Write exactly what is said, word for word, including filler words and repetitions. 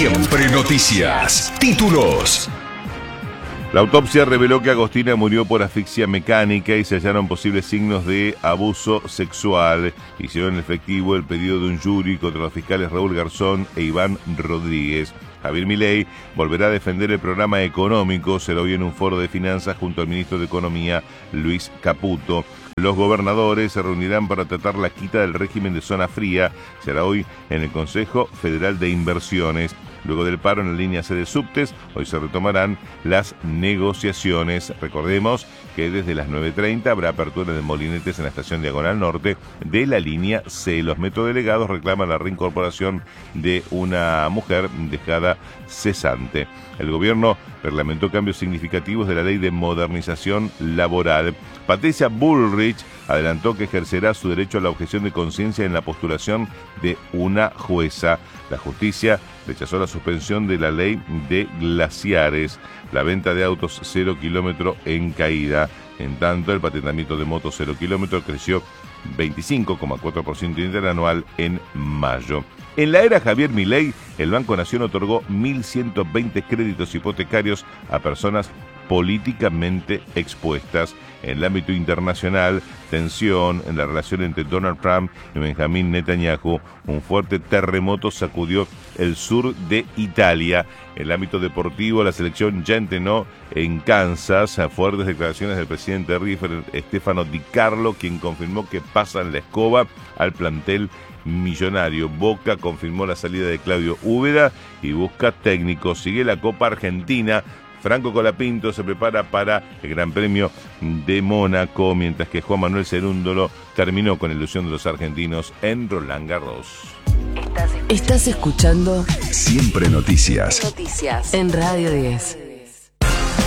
Siempre Noticias. Títulos. La autopsia reveló que Agostina murió por asfixia mecánica y se hallaron posibles signos de abuso sexual. Hicieron efectivo el pedido de un jury contra los fiscales Raúl Garzón e Iván Rodríguez. Javier Milei volverá a defender el programa económico, será hoy en un foro de finanzas junto al ministro de Economía, Luis Caputo. Los gobernadores se reunirán para tratar la quita del régimen de zona fría, será hoy en el Consejo Federal de Inversiones. Luego del paro en la línea C de subtes, hoy se retomarán las negociaciones. Recordemos que desde las nueve treinta habrá apertura de molinetes en la estación Diagonal Norte de la línea C. Los metrodelegados reclaman la reincorporación de una mujer dejada cesante. El gobierno reglamentó cambios significativos de la ley de modernización laboral. Patricia Bullrich adelantó que ejercerá su derecho a la objeción de conciencia en la postulación de una jueza. La justicia rechazó la suspensión de la ley de glaciares, la venta de autos cero kilómetro en caída. En tanto, el patentamiento de motos cero kilómetro creció veinticinco coma cuatro por ciento interanual en mayo. En la era Javier Milei, el Banco Nación otorgó mil ciento veinte créditos hipotecarios a personas políticamente expuestas. En el ámbito internacional, tensión en la relación entre Donald Trump y Benjamín Netanyahu. Un fuerte terremoto sacudió el sur de Italia. En el ámbito deportivo, la selección ya entrenó en Kansas. Fuertes declaraciones del presidente River, Stefano Di Carlo, quien confirmó que pasan la escoba al plantel millonario. Boca confirmó la salida de Claudio Úbeda y busca técnico. Sigue la Copa Argentina. Franco Colapinto se prepara para el Gran Premio de Mónaco, mientras que Juan Manuel Cerúndolo terminó con la ilusión de los argentinos en Roland Garros. Estás escuchando Siempre Noticias. Noticias en Radio diez.